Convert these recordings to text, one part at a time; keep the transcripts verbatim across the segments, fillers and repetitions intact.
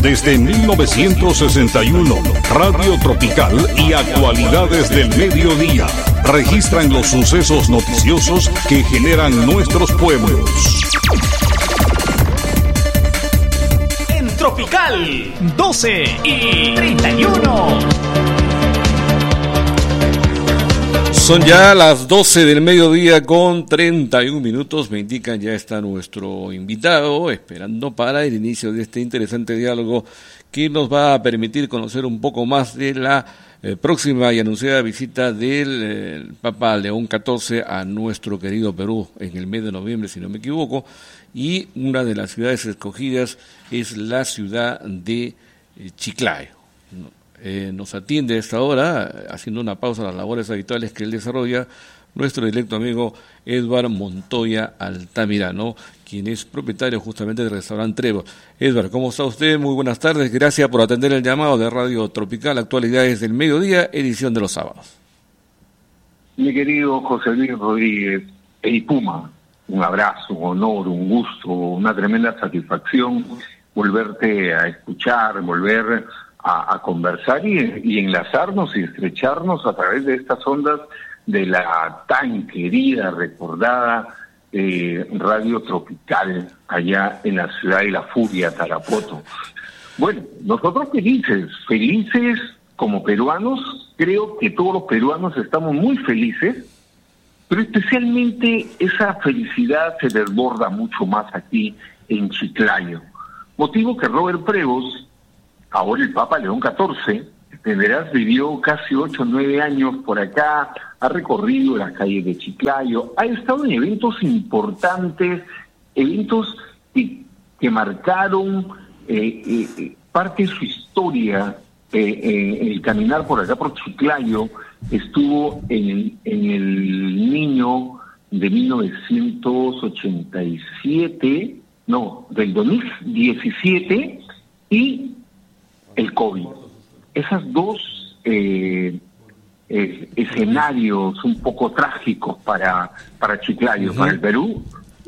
Desde mil novecientos sesenta y uno, Radio Tropical y Actualidades del Mediodía registran los sucesos noticiosos que generan nuestros pueblos. En Tropical, doce y treinta y uno. Son ya las doce del mediodía con treinta y un minutos, me indican ya está nuestro invitado esperando para el inicio de este interesante diálogo que nos va a permitir conocer un poco más de la eh, próxima y anunciada visita del eh, Papa León catorce a nuestro querido Perú en el mes de noviembre, si no me equivoco, y una de las ciudades escogidas es la ciudad de eh, Chiclayo. Eh, nos atiende a esta hora, haciendo una pausa a las labores habituales que él desarrolla, nuestro directo amigo Edward Montoya Altamirano, quien es propietario justamente del restaurante Trébol. Edward, ¿cómo está usted? Muy buenas tardes, gracias por atender el llamado de Radio Tropical, Actualidades del Mediodía, edición de los sábados. Mi querido José Luis Rodríguez, el Puma, un abrazo, un honor, un gusto, una tremenda satisfacción volverte a escuchar, volver A, a conversar y, y enlazarnos y estrecharnos a través de estas ondas de la tan querida, recordada eh, Radio Tropical allá en la ciudad de la furia, Tarapoto. Bueno, nosotros felices, felices como peruanos, creo que todos los peruanos estamos muy felices, pero especialmente esa felicidad se desborda mucho más aquí en Chiclayo. Motivo que Robert Prevost, ahora el Papa León catorce, entenderás, vivió casi ocho o nueve años por acá, ha recorrido las calles de Chiclayo, ha estado en eventos importantes, eventos que, que marcaron eh, eh, parte de su historia, eh, eh, el caminar por acá por Chiclayo. Estuvo en, en el Niño de mil novecientos ochenta y siete, no, del dos mil diecisiete, y el COVID. Esas dos eh, eh, escenarios un poco trágicos para, para Chiclayo, uh-huh. para el Perú,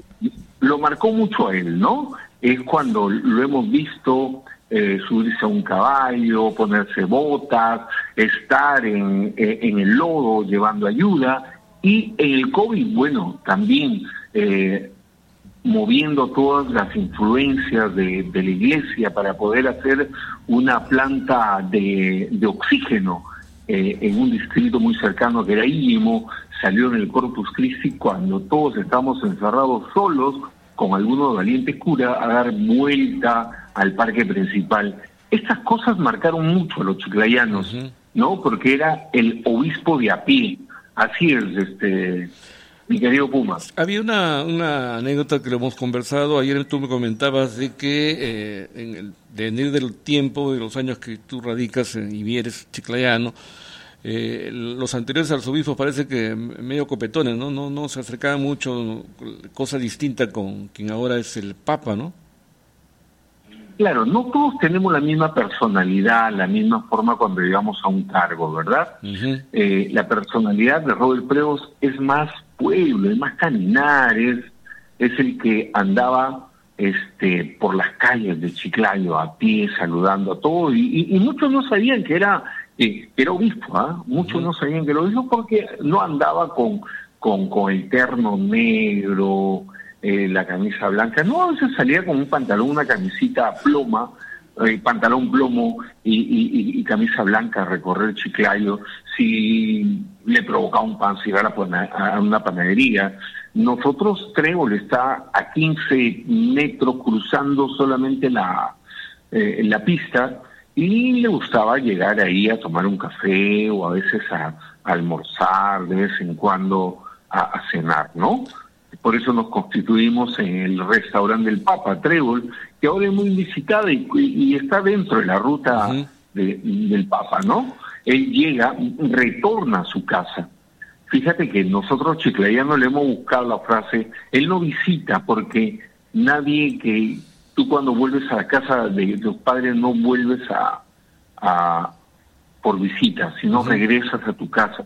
lo marcó mucho a él, ¿no? Es cuando lo hemos visto eh, subirse a un caballo, ponerse botas, estar en, eh, en el lodo llevando ayuda, y en el COVID, bueno, también eh, moviendo todas las influencias de, de la iglesia para poder hacer una planta de, de oxígeno eh, en un distrito muy cercano que era Íñimo. Salió en el Corpus Christi cuando todos estábamos encerrados solos con algunos valientes curas a dar vuelta al parque principal. Estas cosas marcaron mucho a los chiclayanos, uh-huh. ¿no? Porque era el obispo de a pie. Así es, este... mi querido Puma. Había una, una anécdota que lo hemos conversado. Ayer tú me comentabas de que eh, en el devenir del tiempo, de los años que tú radicas en, y eres chiclayano, eh, los anteriores arzobispos parece que medio copetones, ¿no? No, no se acercaban mucho, cosa distinta con quien ahora es el Papa, ¿no? Claro, no todos tenemos la misma personalidad, la misma forma cuando llegamos a un cargo, ¿verdad? Uh-huh. Eh, la personalidad de Robert Prevost es más pueblo, es más caminar, es, es el que andaba este por las calles de Chiclayo a pie, saludando a todos, y, y, y muchos no sabían que era, eh, que era obispo, ¿ah? ¿eh? Muchos uh-huh. no sabían que era obispo porque no andaba con, con, con el terno negro, Eh, la camisa blanca, no, se salía con un pantalón, una camisita ploma, eh, pantalón plomo y, y, y camisa blanca a recorrer Chiclayo. Si le provocaba un pan, si iba a una panadería. Nosotros, Trébol está a quince metros cruzando solamente la, eh, la pista, y le gustaba llegar ahí a tomar un café o a veces a, a almorzar, de vez en cuando a, a cenar, ¿no? Por eso nos constituimos en el restaurante del Papa, Trébol, que ahora es muy visitada y, y está dentro de la ruta uh-huh. de, del Papa, ¿no? Él llega, retorna a su casa. Fíjate que nosotros chiclayanos le hemos buscado la frase, él no visita, porque nadie que... Tú cuando vuelves a la casa de tus padres no vuelves a, a por visita, sino uh-huh. regresas a tu casa.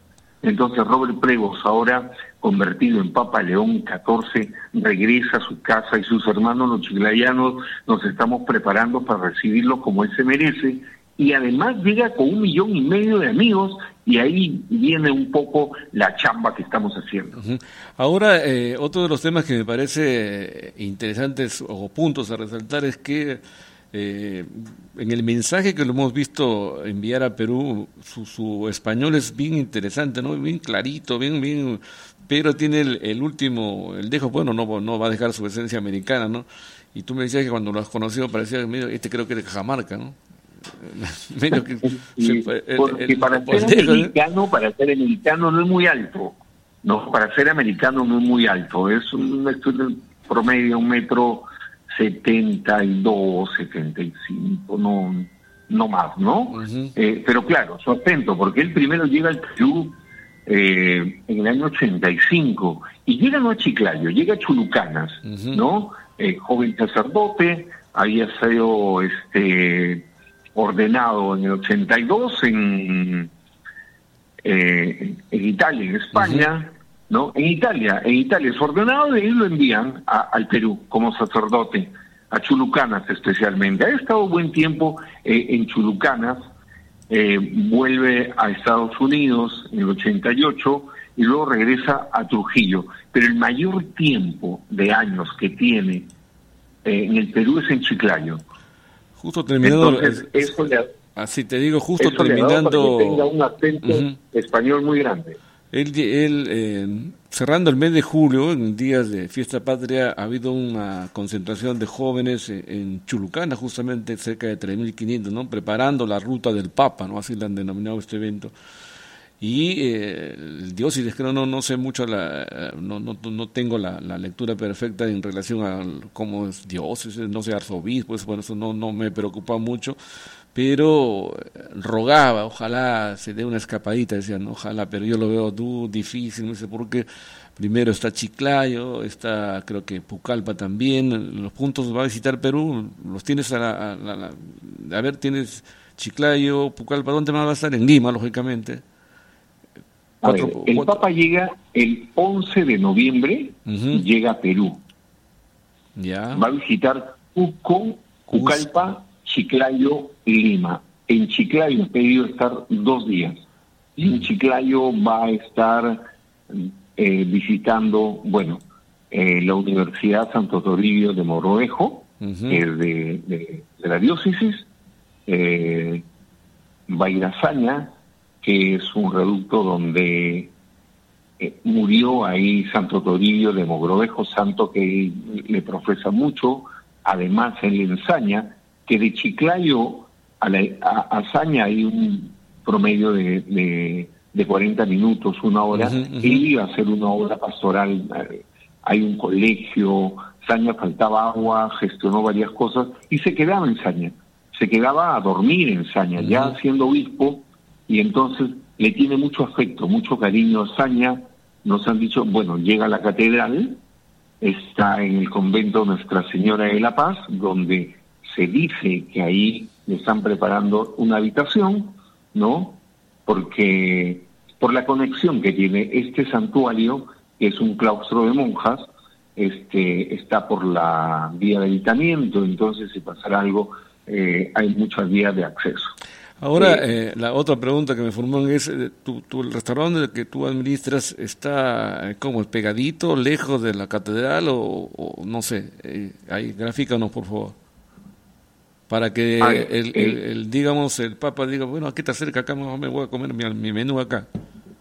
Entonces Robert Pregos, ahora convertido en Papa León catorce, regresa a su casa y sus hermanos los chiclayanos nos estamos preparando para recibirlo como él se merece, y además llega con un millón y medio de amigos, y ahí viene un poco la chamba que estamos haciendo. Uh-huh. Ahora, eh, otro de los temas que me parece interesantes o puntos a resaltar es que eh, en el mensaje que lo hemos visto enviar a Perú, su, su español es bien interesante, ¿no? Bien clarito, bien, bien, pero tiene el, el último, el dejo, bueno, no, no va a dejar su esencia americana, ¿no? Y tú me decías que cuando lo has conocido parecía que medio, este creo que es de Cajamarca, ¿no? Menos que sí, se, el, porque el, para el, ser el, americano, para ser americano no es muy alto, no, para ser americano no es muy alto, es un estudio promedio un metro setenta y dos, setenta y cinco, no, no más, ¿no? Uh-huh. Eh, pero claro, su acento, porque él primero llega al Perú eh, en el año ochenta y cinco y llega no a Chiclayo, llega a Chulucanas, uh-huh. ¿no? Eh, joven sacerdote, había sido este ordenado en el ochenta y dos en, eh, en Italia, en España, uh-huh. ¿no? En Italia, en Italia es ordenado y ahí lo envían a, al Perú como sacerdote, a Chulucanas especialmente. Ha estado buen tiempo eh, en Chulucanas, eh, vuelve a Estados Unidos en el ochenta y ocho y luego regresa a Trujillo. Pero el mayor tiempo de años que tiene eh, en el Perú es en Chiclayo. Justo terminando, Entonces, eso le, así te digo, justo eso terminando, le ha dado para que tenga un acento uh-huh. español muy grande. Él, él eh, cerrando el mes de julio, en días de fiesta patria, ha habido una concentración de jóvenes en, en Chulucana, justamente cerca de tres mil quinientos, ¿no? Preparando la ruta del Papa, ¿no? Así le han denominado este evento. Y eh, el diócesis, que no, no, no sé mucho, la, no, no, no tengo la, la lectura perfecta en relación a cómo es diócesis, no sé, arzobispo, pues, bueno, eso no, no me preocupa mucho, pero rogaba, ojalá se dé una escapadita, decía, no, ojalá, pero yo lo veo du, difícil, no sé por qué. Primero está Chiclayo, está creo que Pucallpa también, los puntos va a visitar Perú, los tienes a la, a, la, a, la, a ver, tienes Chiclayo, Pucallpa, ¿dónde más va a estar? En Lima, lógicamente. A ver, el cuatro. Papa llega el once de noviembre, uh-huh. llega a Perú. Ya. Va a visitar Cusco, Pucallpa, Chiclayo y Lima. En Chiclayo ha pedido estar dos días. Y en Chiclayo va a estar eh, visitando, bueno, eh, la Universidad Santo Toribio de Mogrovejo, uh-huh. eh, de, de, de la diócesis, eh, va a ir a Saña, que es un reducto donde eh, murió ahí Santo Toribio de Mogrovejo, santo que le profesa mucho. Además, él ensaña que de Chiclayo a, la, a, a Saña hay un promedio de, de, de cuarenta minutos, una hora. Uh-huh, uh-huh. Él iba a hacer una obra pastoral, hay un colegio, Saña faltaba agua, gestionó varias cosas y se quedaba en Saña. Se quedaba a dormir en Saña, uh-huh. ya siendo obispo. Y entonces le tiene mucho afecto, mucho cariño a Saña. Nos han dicho, bueno, llega a la catedral, está en el convento Nuestra Señora de la Paz, donde se dice que ahí le están preparando una habitación, ¿no? Porque por la conexión que tiene este santuario, que es un claustro de monjas, este está por la vía de habitamiento, entonces si pasara algo, eh, hay muchas vías de acceso. Ahora, eh, la otra pregunta que me formó es, ¿tú, tú, ¿el restaurante que tú administras está como pegadito, lejos de la catedral o, o no sé? Eh, ahí, grafícanos, por favor. Para que Ay, el, el, el, el, digamos, el Papa diga, bueno, aquí está cerca, acá me voy a comer mi, mi menú acá.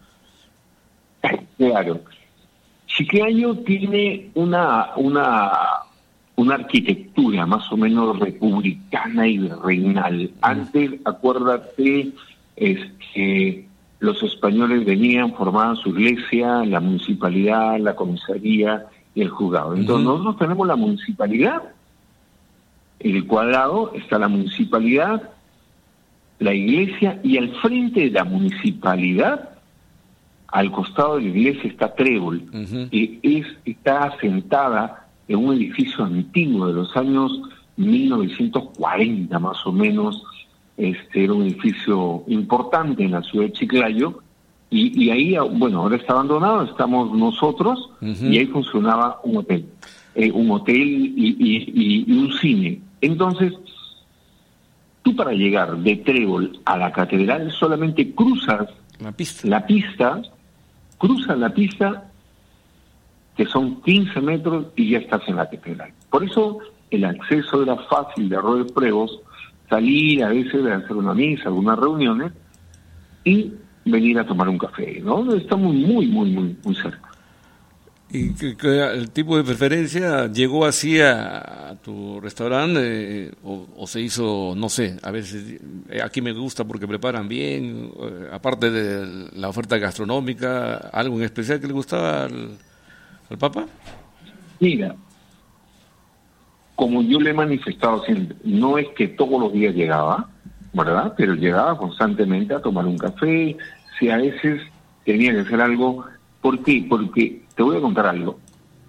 Claro. Chiclayo tiene una... una una arquitectura más o menos republicana y virreinal. Antes, acuérdate, este, los españoles venían, formaban su iglesia, la municipalidad, la comisaría y el juzgado. Entonces uh-huh. nosotros tenemos la municipalidad, en el cuadrado está la municipalidad, la iglesia, y al frente de la municipalidad, al costado de la iglesia está Trébol, uh-huh. que es, está asentada en un edificio antiguo de los años mil novecientos cuarenta más o menos. Este era un edificio importante en la ciudad de Chiclayo, Y, y ahí, bueno, ahora está abandonado, estamos nosotros, uh-huh. y ahí funcionaba un hotel, eh, un hotel y, y, y, y un cine. Entonces, tú para llegar de Trébol a la catedral solamente cruzas la pista, la pista cruzas la pista, que son quince metros, y ya estás en la catedral. Por eso el acceso era fácil de Arroyo Pregos, salir a veces de hacer una misa, algunas reuniones, y venir a tomar un café, ¿no? Estamos muy, muy, muy, muy cerca. ¿Y que, que el tipo de preferencia llegó así a, a tu restaurante eh, o, o se hizo, no sé, a veces eh, aquí me gusta porque preparan bien, eh, aparte de la oferta gastronómica, algo en especial que le gustaba al, al Papa? Mira, como yo le he manifestado siempre, no es que todos los días llegaba, ¿verdad? Pero llegaba constantemente a tomar un café, si a veces tenía que hacer algo. ¿Por qué? Porque te voy a contar algo.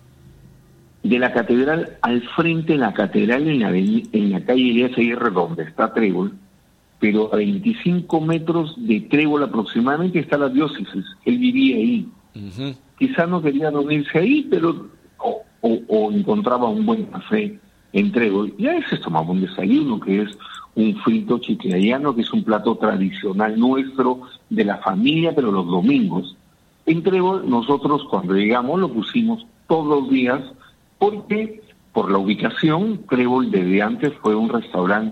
De la catedral, al frente de la catedral, en la, en la calle Elías Aguirre, donde está Trébol, pero a veinticinco metros de Trébol aproximadamente está la diócesis. Él vivía ahí. Uh-huh. Quizás no quería dormirse ahí, pero o, o, o encontraba un buen café en Trébol. Y a veces tomaba un desayuno, que es un frito chiclayano, que es un plato tradicional nuestro, de la familia, pero los domingos. En Trébol, nosotros cuando llegamos lo pusimos todos los días, porque por la ubicación, Trébol desde antes fue un restaurante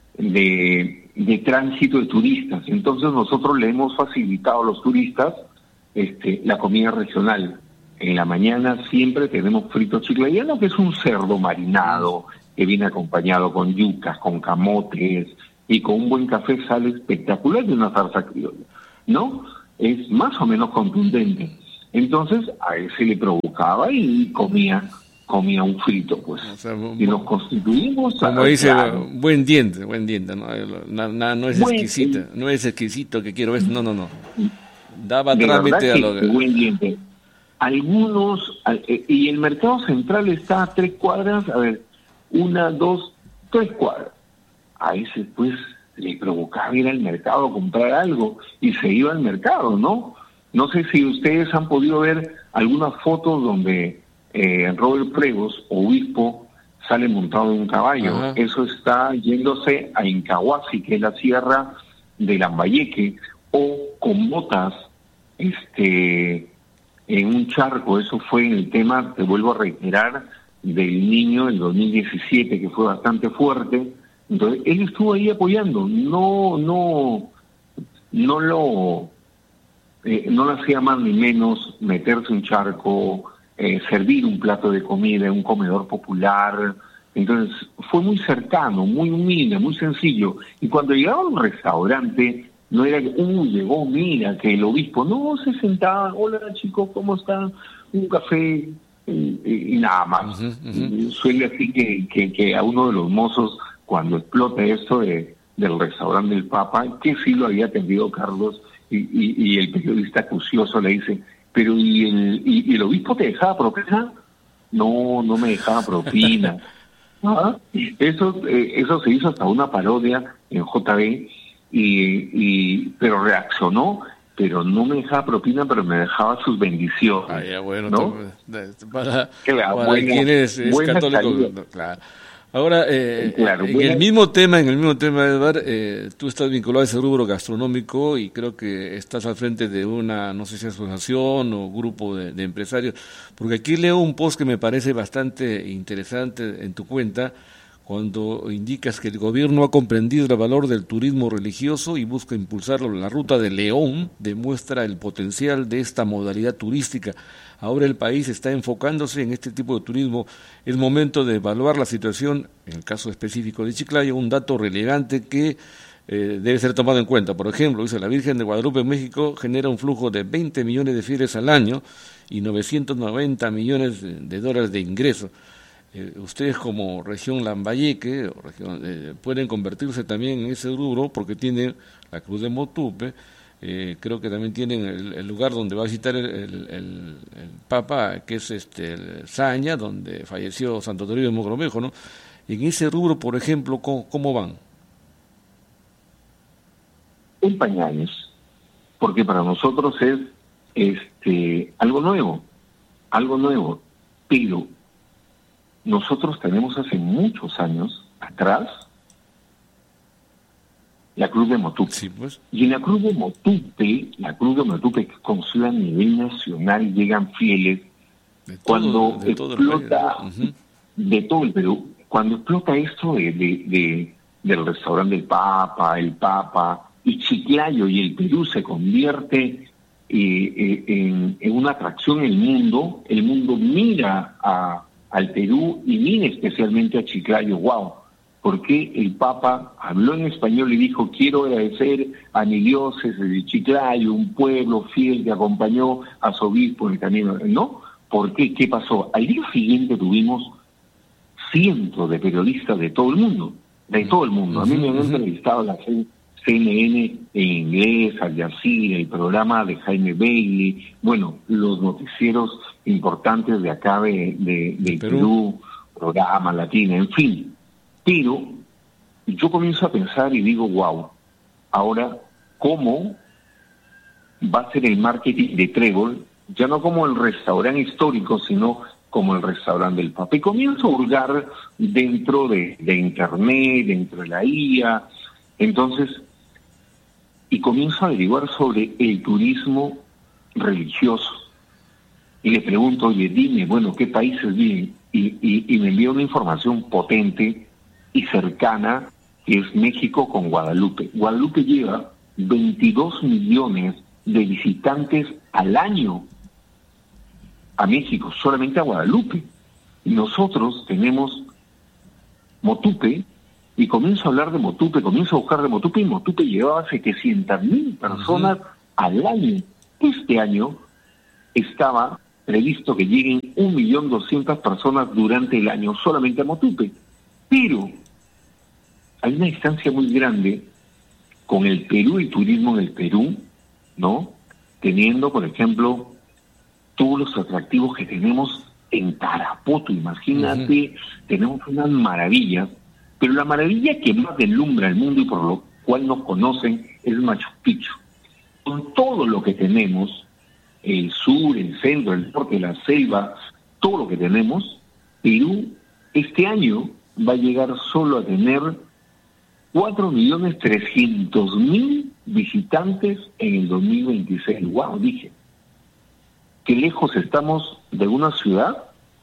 de, de tránsito de turistas. Entonces nosotros le hemos facilitado a los turistas este, la comida regional. En la mañana siempre tenemos frito chiclayano, que es un cerdo marinado, que viene acompañado con yucas, con camotes, y con un buen café sale espectacular, de una salsa criolla, ¿no? Es más o menos contundente. Entonces a él se le provocaba y comía comía un frito, pues. O sea, y nos constituimos... Como dice, claro. buen diente, buen diente, no, no, no, no es buen, exquisito, no es exquisito que quiero ver, no, no, no. Daba trámite a lo que... Buen diente. Algunos, y el mercado central está a tres cuadras, a ver, una, dos, tres cuadras. A ese pues le provocaba ir al mercado a comprar algo y se iba al mercado, ¿no? No sé si ustedes han podido ver algunas fotos donde eh, Robert Pregos, obispo, sale montado en un caballo. Ajá. Eso está yéndose a Incahuasi, que es la sierra de Lambayeque, o con botas, este... en un charco. Eso fue en el tema, te vuelvo a reiterar, del niño del dos mil diecisiete, que fue bastante fuerte. Entonces, él estuvo ahí apoyando, no, no, no lo, eh, no le hacía más ni menos meterse un charco, eh, servir un plato de comida en un comedor popular. Entonces, fue muy cercano, muy humilde, muy sencillo. Y cuando llegaba a un restaurante, no era que, uh, llegó, mira, que el obispo, no, se sentaba, hola chicos, ¿cómo están? Un café, y, y nada más. Uh-huh, uh-huh. Suele así que, que, que a uno de los mozos, cuando explota esto de, del restaurante del Papa, que sí lo había atendido Carlos, y, y, y el periodista acucioso le dice, pero ¿y el, y, y el obispo te dejaba propina? No, no me dejaba propina. ¿Ah? Eso, eh, eso se hizo hasta una parodia en J B, Y, y pero reaccionó, pero no me dejaba propina, pero me dejaba sus bendiciones. Ah, ya, bueno, ¿no? para, claro, para buena, quien es, es católico, no, claro. Ahora, eh, claro, en buena. el mismo tema, en el mismo tema, Edgar, eh, tú estás vinculado a ese rubro gastronómico y creo que estás al frente de una, no sé si asociación o grupo de, de empresarios, porque aquí leo un post que me parece bastante interesante en tu cuenta, cuando indicas que el gobierno ha comprendido el valor del turismo religioso y busca impulsarlo. La ruta de León demuestra el potencial de esta modalidad turística. Ahora el país está enfocándose en este tipo de turismo. Es momento de evaluar la situación, en el caso específico de Chiclayo, un dato relevante que eh, debe ser tomado en cuenta. Por ejemplo, dice, la Virgen de Guadalupe en México genera un flujo de veinte millones de fieles al año y novecientos noventa millones de, de dólares de ingresos. Eh, ustedes como región Lambayeque o región, eh, pueden convertirse también en ese rubro porque tienen la Cruz de Motupe, eh, creo que también tienen el, el lugar donde va a visitar el, el, el, el Papa, que es este el Saña, donde falleció Santo Toribio de Mogrovejo, ¿no? En ese rubro, por ejemplo, ¿cómo, cómo van? En pañales. porque para nosotros es este algo nuevo, algo nuevo, pero nosotros tenemos hace muchos años atrás la Cruz de Motupe. Sí, pues. Y en la Cruz de Motupe, la Cruz de Motupe que es conocida a nivel nacional, llegan fieles De todo, cuando de todo explota el país. Uh-huh. de todo el Perú, cuando explota esto de, de, de del restaurante del Papa, el Papa y Chiclayo, y el Perú se convierte eh, eh, en, en una atracción en el mundo, el mundo mira a, al Perú y mira especialmente a Chiclayo. Wow, porque el Papa habló en español y dijo: quiero agradecer a mi diócesis de Chiclayo, un pueblo fiel que acompañó a su obispo en el camino, ¿no? ¿Por qué? ¿Qué pasó? Al día siguiente tuvimos cientos de periodistas de todo el mundo, de todo el mundo. A mí me han entrevistado la C N N en inglés, Al Jazeera, el programa de Jaime Bailey, bueno, los noticieros importantes de acá de, de, de Perú. Perú, programa Latina, en fin. Pero yo comienzo a pensar y digo, wow, ahora, ¿cómo va a ser el marketing de Trébol? Ya no como el restaurante histórico, sino como el restaurante del Papa. Y comienzo a hurgar dentro de, de Internet, dentro de la I A, entonces, y comienzo a averiguar sobre el turismo religioso. Y le pregunto, oye, dime, bueno, ¿qué países viven? Y, y, y me envía una información potente y cercana, que es México con Guadalupe. Guadalupe lleva veintidós millones de visitantes al año a México, solamente a Guadalupe. Y nosotros tenemos Motupe, y comienzo a hablar de Motupe, comienzo a buscar de Motupe, y Motupe llevaba setecientas mil personas uh-huh. al año. Este año estaba previsto que lleguen un millón doscientas personas durante el año solamente a Motupe. Pero hay una distancia muy grande con el Perú y turismo en el Perú, ¿no? Teniendo, por ejemplo, todos los atractivos que tenemos en Tarapoto, imagínate, uh-huh. tenemos unas maravillas, pero la maravilla que más deslumbra al mundo y por lo cual nos conocen es Machu Picchu. Con todo lo que tenemos, el sur, el centro, el norte, la selva, todo lo que tenemos, Perú este año va a llegar solo a tener cuatro millones trescientos mil visitantes en el dos mil veintiséis. Wow, dije, qué lejos estamos de una ciudad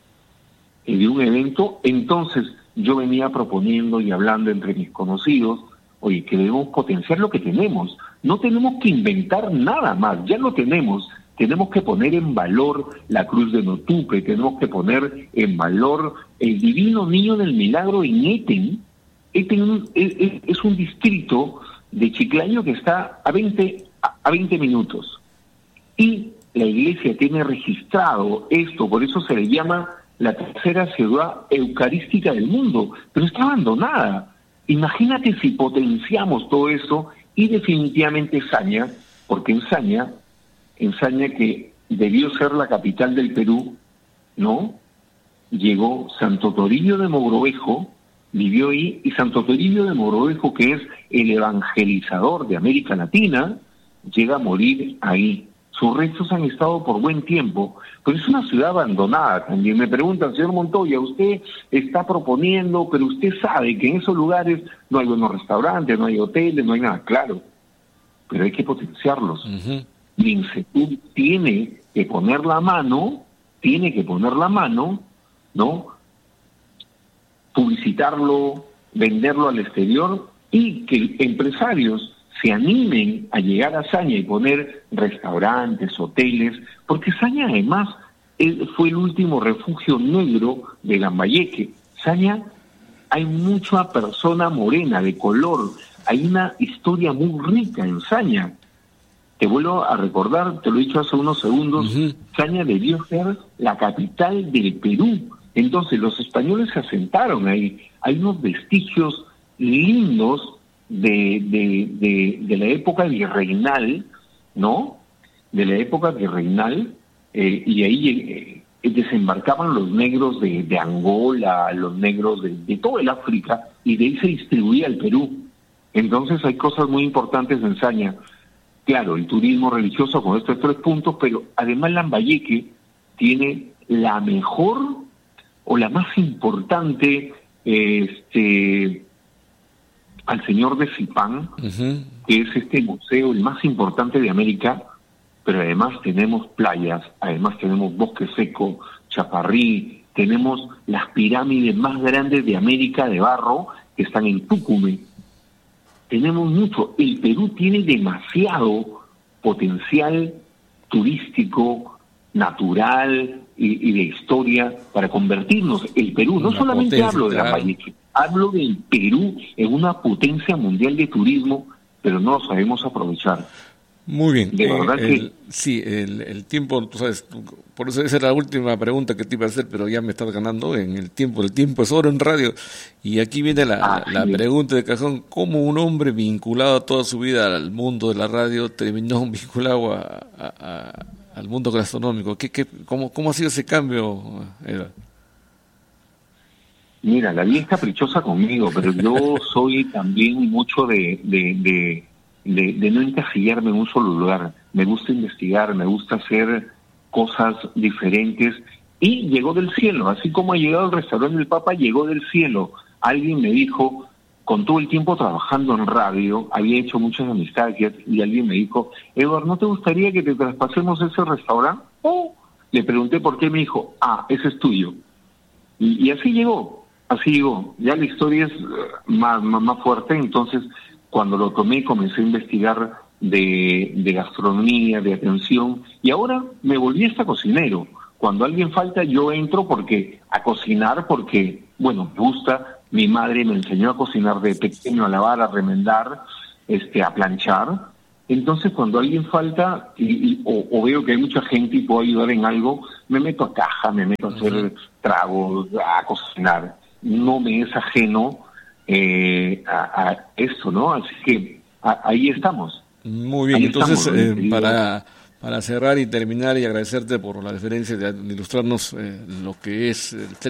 y de un evento. Entonces yo venía proponiendo y hablando entre mis conocidos, oye, que debemos potenciar lo que tenemos. No tenemos que inventar nada más, ya lo tenemos. Tenemos que poner en valor la Cruz de Motupe, tenemos que poner en valor el Divino Niño del Milagro en Eten. Eten es, es un distrito de Chiclayo que está a veinte, a veinte minutos. Y la iglesia tiene registrado esto, por eso se le llama la tercera ciudad eucarística del mundo, pero está abandonada. Imagínate si potenciamos todo eso, y definitivamente Saña, porque en Saña, en Saña que debió ser la capital del Perú, ¿no? Llegó Santo Toribio de Mogrovejo, vivió ahí, y Santo Toribio de Mogrovejo, que es el evangelizador de América Latina, llega a morir ahí. Sus restos han estado por buen tiempo, pero es una ciudad abandonada también. Me preguntan, señor Montoya, usted está proponiendo, pero usted sabe que en esos lugares no hay buenos restaurantes, no hay hoteles, no hay nada. Claro, pero hay que potenciarlos. Uh-huh. Y INSETUB tiene que poner la mano, tiene que poner la mano, ¿no? Publicitarlo, venderlo al exterior, y que empresarios se animen a llegar a Saña y poner restaurantes, hoteles, porque Saña además fue el último refugio negro de Lambayeque. Saña, hay mucha persona morena, de color, hay una historia muy rica en Saña. Te vuelvo a recordar, te lo he dicho hace unos segundos, uh-huh. Saña debió ser la capital del Perú. Entonces los españoles se asentaron ahí. Hay unos vestigios lindos de, de, de, de la época virreinal, ¿no? De la época virreinal, eh, y ahí eh, desembarcaban los negros de, de Angola, los negros de, de todo el África, y de ahí se distribuía el Perú. Entonces hay cosas muy importantes en Saña. claro, el turismo religioso con estos tres puntos, pero además Lambayeque tiene la mejor o la más importante, este, al Señor de Zipán, uh-huh. que es este museo el más importante de América, pero además tenemos playas, además tenemos bosque seco, Chaparrí, tenemos las pirámides más grandes de América de barro que están en Tucumán. Tenemos mucho. El Perú tiene demasiado potencial turístico, natural y, y de historia para convertirnos. El Perú, no una solamente hablo de Lambayeque, hablo del Perú en una potencia mundial de turismo, pero no lo sabemos aprovechar. Muy bien. De verdad eh, que... el, sí, el, el tiempo, tú sabes, por eso esa era la última pregunta que te iba a hacer, pero ya me estás ganando en el tiempo. El tiempo es oro en radio. Y aquí viene la, ah, la, la pregunta de cajón: ¿cómo un hombre vinculado toda su vida al mundo de la radio terminó vinculado a, a, a, al mundo gastronómico? ¿Qué, qué, cómo, ¿Cómo ha sido ese cambio, Eva? Mira, la vida es caprichosa conmigo, pero yo soy también mucho de... de, de De, de no encasillarme en un solo lugar. Me gusta investigar, me gusta hacer cosas diferentes, y llegó del cielo, así como ha llegado el restaurante del Papa, llegó del cielo. Alguien me dijo, con todo el tiempo trabajando en radio, había hecho muchas amistades, y alguien me dijo, Eduardo, ¿no te gustaría que te traspasemos ese restaurante? Oh. Le pregunté por qué, me dijo, ah, ese es tuyo. Y, y así llegó, así llegó. Ya la historia es más, más, más fuerte, entonces... Cuando lo tomé comencé a investigar de, de gastronomía, de atención, y ahora me volví hasta cocinero. Cuando alguien falta yo entro porque a cocinar porque, bueno, me gusta. Mi madre me enseñó a cocinar de pequeño, a lavar, a remendar, este, a planchar. Entonces cuando alguien falta y, y, o, o veo que hay mucha gente y puedo ayudar en algo, me meto a caja, me meto a hacer tragos, a cocinar. No me es ajeno Eh, a, a esto, ¿no? Así que a, ahí estamos. Muy bien, ahí entonces estamos, eh, para para cerrar y terminar y agradecerte por la deferencia de, de ilustrarnos eh, lo que es el